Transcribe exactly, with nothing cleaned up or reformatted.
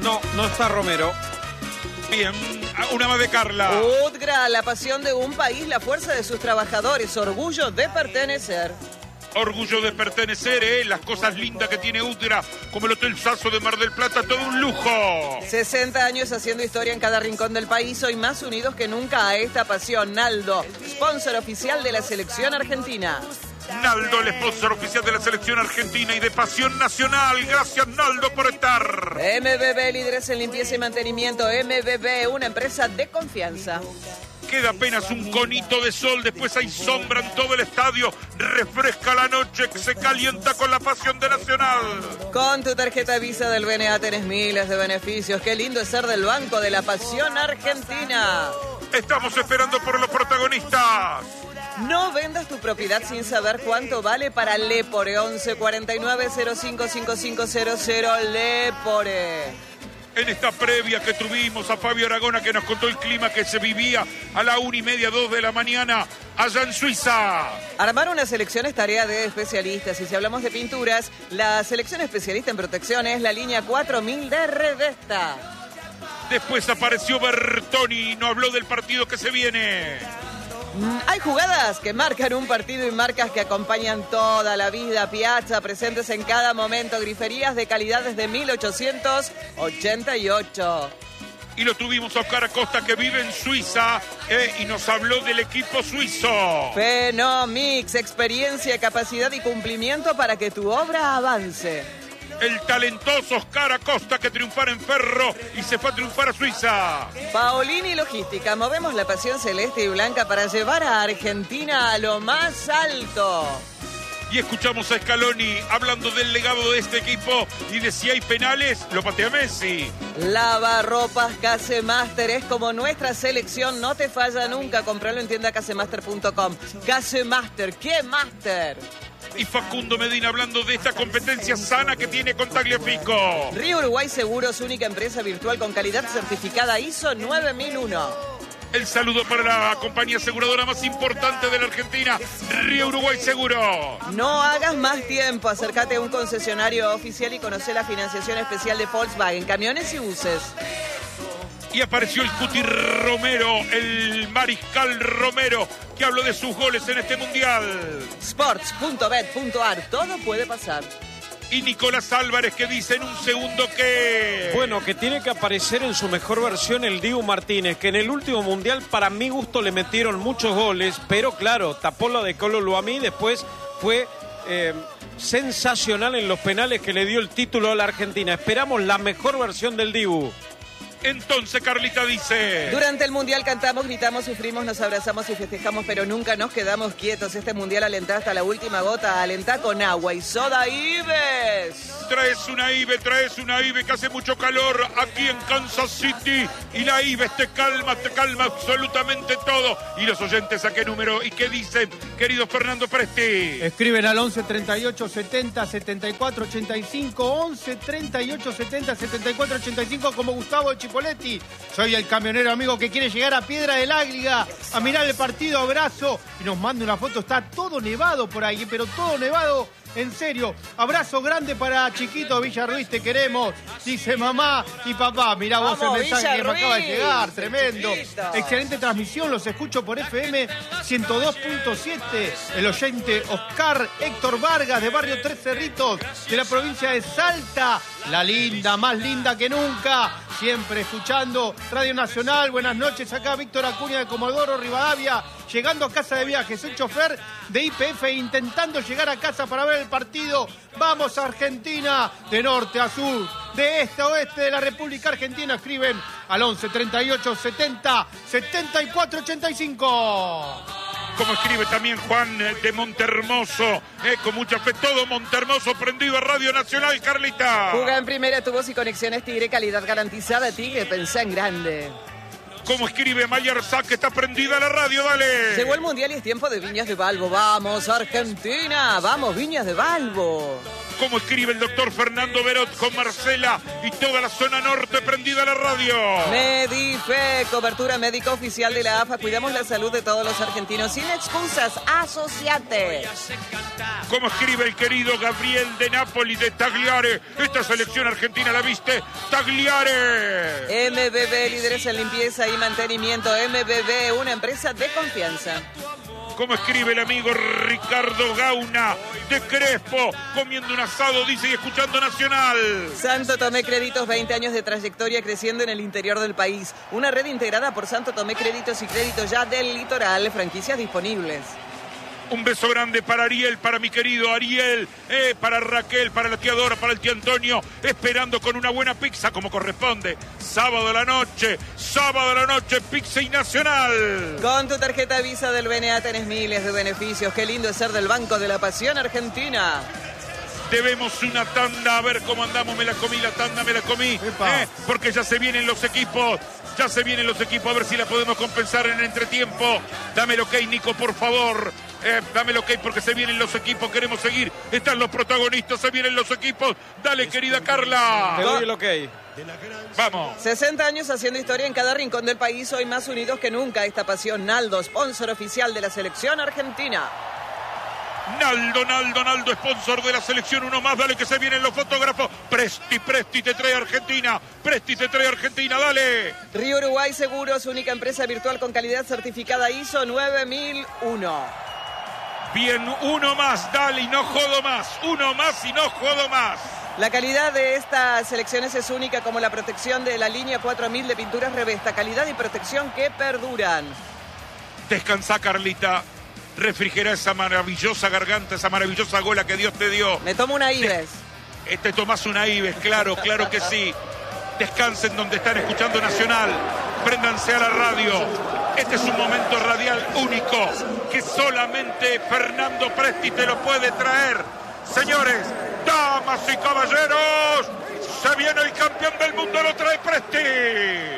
No, no está Romero. Bien, una más de Carla. Udgra, la pasión de un país, la fuerza de sus trabajadores, orgullo de pertenecer. Orgullo de pertenecer, ¿eh? Las cosas lindas que tiene Udgra, como el Hotel Sasso de Mar del Plata, todo un lujo. sesenta años haciendo historia en cada rincón del país, hoy más unidos que nunca a esta pasión. Naldo, sponsor oficial de la selección argentina. Naldo, el sponsor oficial de la selección argentina y de Pasión Nacional. Gracias, Naldo, por estar. M B B, líderes en limpieza y mantenimiento. M B B, una empresa de confianza. Queda apenas un conito de sol, después hay sombra en todo el estadio. Refresca la noche que se calienta con la pasión de Nacional. Con tu tarjeta Visa del B N A tenés miles de beneficios. Qué lindo es ser del Banco de la Pasión Argentina. Estamos esperando por los protagonistas. No vendas tu propiedad sin saber cuánto vale para Lepore. once cuarenta y nueve cero cinco cinco cinco cero cero Lepore. En esta previa que tuvimos a Fabio Aragona, que nos contó el clima que se vivía a la una y media, dos de la mañana, allá en Suiza. Armar una selección es tarea de especialistas. Y si hablamos de pinturas, la selección especialista en protección es la línea cuatro mil de Redesta. Después apareció Bertoni y nos habló del partido que se viene. Hay jugadas que marcan un partido y marcas que acompañan toda la vida. Piazza, presentes en cada momento. Griferías de calidad desde mil ochocientos ochenta y ocho. Y lo tuvimos a Oscar Acosta, que vive en Suiza, eh, y nos habló del equipo suizo. Fenomix, experiencia, capacidad y cumplimiento para que tu obra avance. El talentoso Oscar Acosta, que triunfara en Ferro y se fue a triunfar a Suiza. Paolini Logística, movemos la pasión celeste y blanca para llevar a Argentina a lo más alto. Y escuchamos a Scaloni hablando del legado de este equipo y de si hay penales, lo patea Messi. Lavarropas Casemaster es como nuestra selección, no te falla nunca. Compralo en tienda casemaster punto com. Casemaster, ¿qué master? Y Facundo Medina hablando de esta competencia sana que tiene con Tagliafico. Río Uruguay Seguros, única empresa virtual con calidad certificada I S O nueve mil uno. El saludo para la compañía aseguradora más importante de la Argentina, Río Uruguay Seguro. No hagas más tiempo, acércate a un concesionario oficial y conoce la financiación especial de Volkswagen, camiones y buses. Y apareció el Cuti Romero, el Mariscal Romero, que habló de sus goles en este Mundial. sports punto bet punto ar, todo puede pasar. Y Nicolás Álvarez, que dice en un segundo que... Bueno, que tiene que aparecer en su mejor versión el Dibu Martínez, que en el último Mundial para mi gusto le metieron muchos goles, pero claro, tapó la de Colo Luamí, después fue eh, sensacional en los penales que le dio el título a la Argentina. Esperamos la mejor versión del Dibu. Entonces Carlita dice... Durante el Mundial cantamos, gritamos, sufrimos, nos abrazamos y festejamos, pero nunca nos quedamos quietos. Este Mundial alentá hasta la última gota, alentá con agua y soda Ives. Traes una Ives, traes una Ives que hace mucho calor aquí en Kansas City. Y la Ives te calma, te calma absolutamente todo. Y los oyentes, ¿a qué número y qué dicen, querido Fernando Presti? Escriben al once treinta y ocho setenta setenta y cuatro ochenta y cinco, once treinta y ocho setenta setenta y cuatro ochenta y cinco como Gustavo Chipoletti. Soy el camionero amigo que quiere llegar a Piedra del Águila a mirar el partido, abrazo y nos manda una foto. Está todo nevado por ahí, pero todo nevado. En serio, abrazo grande para Chiquito Villa Ruiz, te queremos, dice mamá y papá. Mirá vos Vamos, el mensaje Villa que me acaba de Ruiz, llegar, tremendo. Chiquito. Excelente transmisión, los escucho por F M ciento dos punto siete. El oyente Oscar Héctor Vargas de Barrio Tres Cerritos, de la provincia de Salta. La linda, más linda que nunca, siempre escuchando Radio Nacional. Buenas noches, acá Víctor Acuña de Comodoro Rivadavia, llegando a casa de viajes, soy chofer de I P F intentando llegar a casa para ver el partido. Vamos Argentina, de norte a sur, de este a oeste de la República Argentina. Escriben al once treinta y ocho setenta setenta y cuatro ochenta y cinco. Como escribe también Juan de Montermoso, eh, con mucha fe, todo Montermoso prendido a Radio Nacional, Carlita. Juga en primera, tu voz y conexiones Tigre, calidad garantizada. Tigre, pensá en grande. Como escribe Mayer Sack, que está prendida la radio, dale. Llegó el Mundial y es tiempo de Viñas de Balbo. ¡Vamos, Argentina! ¡Vamos, Viñas de Balbo! Como escribe el doctor Fernando Berot con Marcela y toda la zona norte prendida a la radio. Medife, cobertura médica oficial de la A F A. Cuidamos la salud de todos los argentinos. Sin excusas, asociate. Como escribe el querido Gabriel de Nápoli de Tagliare. Esta selección argentina la viste, Tagliare. M B B, líderes en limpieza y mantenimiento. M B B, una empresa de confianza. Como escribe el amigo Ricardo Gauna de Crespo, comiendo un asado, dice, y escuchando Nacional. Santo Tomé Créditos, veinte años de trayectoria creciendo en el interior del país. Una red integrada por Santo Tomé Créditos y Créditos Ya del Litoral, franquicias disponibles. Un beso grande para Ariel, para mi querido Ariel, eh, para Raquel, para la tía Dora, para el tío Antonio, esperando con una buena pizza como corresponde. Sábado a la noche, sábado a la noche, pizza y Nacional. Con tu tarjeta Visa del B N A tenés miles de beneficios. Qué lindo es ser del Banco de la Pasión Argentina. Debemos una tanda, a ver cómo andamos, me la comí, la tanda me la comí, eh, porque ya se vienen los equipos, ya se vienen los equipos, a ver si la podemos compensar en el entretiempo. Dame el ok, Nico, por favor, eh, dame el ok porque se vienen los equipos, queremos seguir, están los protagonistas, se vienen los equipos, dale querida Carla. Te doy el ok. Vamos. sesenta años haciendo historia en cada rincón del país, hoy más unidos que nunca. Esta pasión, Naldo, sponsor oficial de la selección argentina. Naldo, Naldo, Naldo, sponsor de la selección, uno más, dale que se vienen los fotógrafos. Presti, Presti te trae Argentina, Presti te trae Argentina, dale. Río Uruguay Seguros, única empresa virtual con calidad certificada I S O nueve mil uno. Bien, uno más, dale y no jodo más, uno más y no jodo más. La calidad de estas selecciones es única, como la protección de la línea cuatro mil de pinturas Revesta, calidad y protección que perduran. Descansa, Carlita. Refrigera esa maravillosa garganta, esa maravillosa gola que Dios te dio. Me tomo una Ives. Te, te tomás una Ives, claro, claro que sí. Descansen donde están escuchando Nacional. Préndanse a la radio. Este es un momento radial único que solamente Fernando Presti te lo puede traer. Señores, damas y caballeros, se viene el campeón del mundo, lo trae Presti.